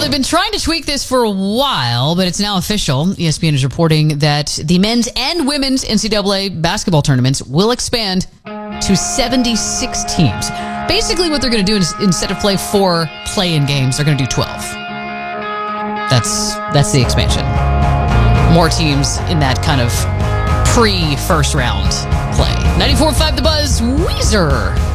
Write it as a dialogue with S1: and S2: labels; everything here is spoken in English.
S1: they've been trying to tweak this for a while, but it's now official. ESPN is reporting that the men's and women's NCAA basketball tournaments will expand to 76 teams. Basically, what they're going to do is instead of play 4 play-in games, they're going to do 12. That's the expansion. More teams in that kind of pre-first round play. 94.5 The Buzz, Weezer.